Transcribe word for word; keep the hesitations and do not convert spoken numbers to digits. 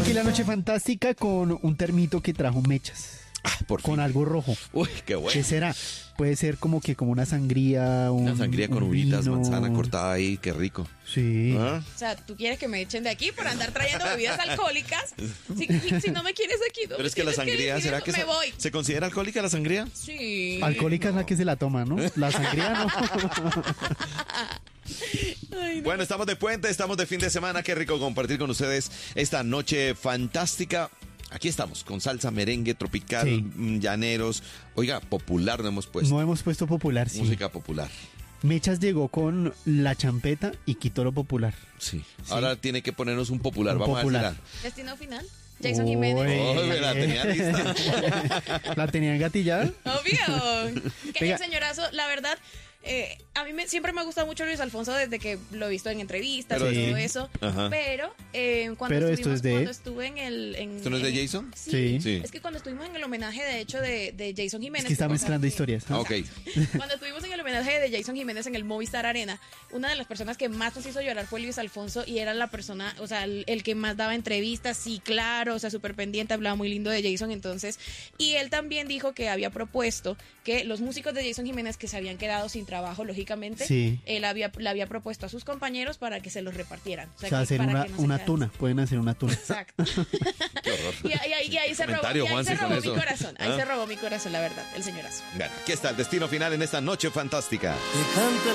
aquí la noche fantástica con un termito que trajo mechas. Ah, por fin. Con algo rojo. Uy, qué bueno. ¿Qué será? Puede ser como que como una sangría, un, Una sangría con un uvitas, vino. manzana cortada ahí, qué rico. Sí. ¿Ah? O sea, ¿tú quieres que me echen de aquí por andar trayendo bebidas alcohólicas? Si, si, si no me quieres aquí, no Pero me es que la tienes sangría, decir ¿será eso, que me se, voy? se considera alcohólica la sangría? Sí. Alcohólica es la que se la toma, ¿no? La sangría no. Ay, no. Bueno, estamos de puente, estamos de fin de semana. Qué rico compartir con ustedes esta noche fantástica. Aquí estamos, con salsa, merengue, tropical, Sí. mm, llaneros. Oiga, popular no hemos puesto. No hemos puesto popular, sí. Música popular. Mechas llegó con la champeta y quitó lo popular. Sí. Ahora tiene que ponernos un popular. Un Vamos popular. a ver Destino final. Jason Uy. Jiménez. si la... Oh, me la tenía lista. ¿La tenían gatillada? Obvio. Que Venga. el señorazo, la verdad, eh, a mí me, siempre me ha gustado mucho Luis Alfonso desde que lo he visto en entrevistas Pero y todo es- eso. Ajá. Pero eh, cuando, Pero esto estuvimos, es de- cuando estuve en el... En, ¿Esto no es de en- Jason? Sí, Sí. Sí. Es que cuando estuvimos en el homenaje, de hecho, de, de Jason Jiménez... Es que está o sea, mezclando que- historias. Ah, ¿no? ok. Cuando estuvimos en el homenaje de Jason Jiménez en el Movistar Arena, una de las personas que más nos hizo llorar fue Luis Alfonso y era la persona, o sea, el, el que más daba entrevistas, sí, claro, o sea, súper pendiente, hablaba muy lindo de Jason, entonces, y él también dijo que había propuesto que los músicos de Jason Jiménez que se habían quedado sin trabajo, lógicamente, Sí. él había, le había propuesto a sus compañeros para que se los repartieran. O sea, que hacer para una, que no se una quedaran tuna. Pueden hacer una tuna. Exacto. Qué horror. Y, ahí- ahí- y ahí se robó, Comentario, y ahí Juanse, se con robó mi eso. corazón. Ahí ¿Ah? se robó mi corazón, la verdad, el señorazo. Bueno, aquí está el destino final en esta noche fantástica. Que canta